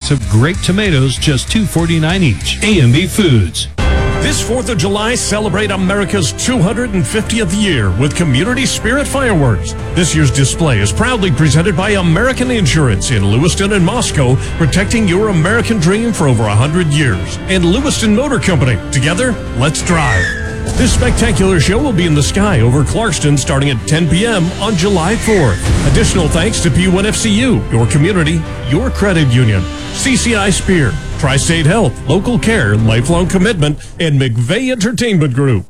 packs of grape tomatoes, just $2.49 each. A&B Foods. This 4th of July, celebrate America's 250th year with Community Spirit Fireworks. This year's display is proudly presented by American Insurance in Lewiston and Moscow, protecting your American dream for over 100 years. And Lewiston Motor Company. Together, let's drive. This spectacular show will be in the sky over Clarkston starting at 10 p.m. on July 4th. Additional thanks to P1FCU, your community, your credit union, CCI Spear, Tri-State Health, Local Care, Lifelong Commitment, and McVeigh Entertainment Group.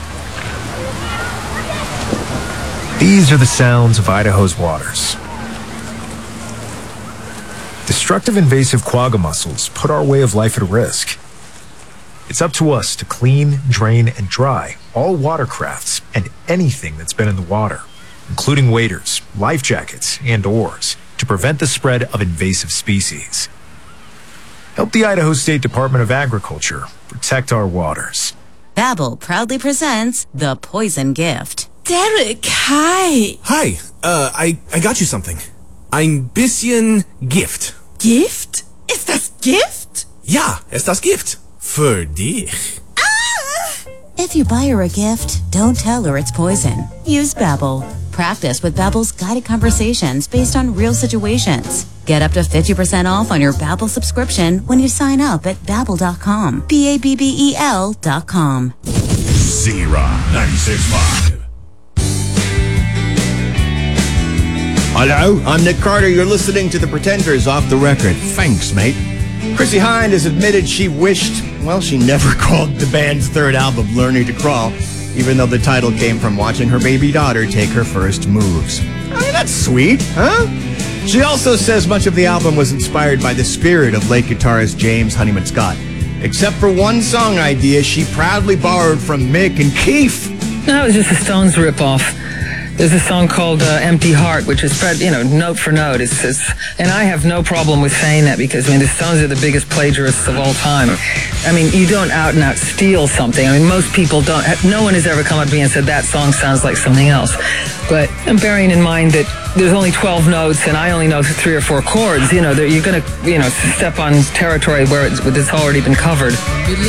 These are the sounds of Idaho's waters. Destructive invasive quagga mussels put our way of life at risk. It's up to us to clean, drain, and dry all watercrafts and anything that's been in the water, including waders, life jackets, and oars, to prevent the spread of invasive species. Help the Idaho State Department of Agriculture protect our waters. Babbel proudly presents The Poison Gift. Derek, hi. Hi, I got you something. Ein bisschen Gift. Gift? Ist das Gift? Ja, ist das Gift. Für dich. If you buy her a gift, don't tell her it's poison. Use Babbel. Practice with Babbel's guided conversations based on real situations. Get up to 50% off on your Babbel subscription when you sign up at Babbel.com. Babbel.com. Z-Rock 96.5. Hello, I'm Nick Carter. You're listening to The Pretenders Off the Record. Thanks, mate. Chrissie Hynde has admitted she wished, well, she never called the band's third album Learning to Crawl, even though the title came from watching her baby daughter take her first moves. I mean, that's sweet, huh? She also says much of the album was inspired by the spirit of late guitarist James Honeyman Scott. Except for one song idea she proudly borrowed from Mick and Keith. No, it was just a Stones ripoff. There's a song called Empty Heart, which is, note for note. And I have no problem with saying that because, the Stones are the biggest plagiarists of all time. You don't out and out steal something. Most people don't. No one has ever come up to me and said that song sounds like something else. But I'm bearing in mind that there's only 12 notes and I only know 3 or 4 chords. You're going to, step on territory where it's already been covered.